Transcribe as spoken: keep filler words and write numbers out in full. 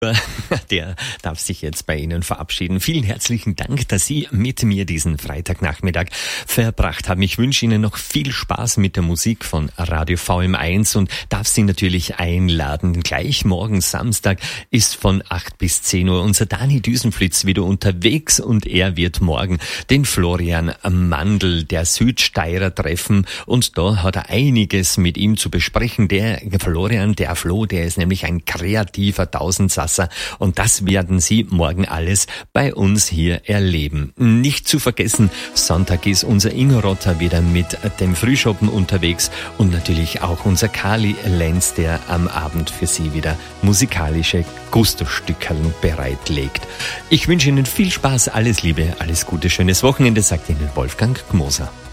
Der darf sich jetzt bei Ihnen verabschieden. Vielen herzlichen Dank, dass Sie mit mir diesen Freitagnachmittag verbracht haben. Ich wünsche Ihnen noch viel Spaß mit der Musik von Radio V M eins und darf Sie natürlich einladen. Gleich morgen Samstag ist von acht bis zehn Uhr unser Dani Düsenflitz wieder unterwegs und er wird morgen den Florian Mandl der Südsteirer treffen und da hat er einiges mit ihm zu besprechen. Der Florian, der Flo, der ist nämlich ein kreativer Tausendsasser. Und das werden Sie morgen alles bei uns hier erleben. Nicht zu vergessen, Sonntag ist unser Ingerotter wieder mit dem Frühschoppen unterwegs und natürlich auch unser Kali Lenz, der am Abend für Sie wieder musikalische Gusto-Stückerl bereitlegt. Ich wünsche Ihnen viel Spaß, alles Liebe, alles Gute, schönes Wochenende, sagt Ihnen Wolfgang Gmoser.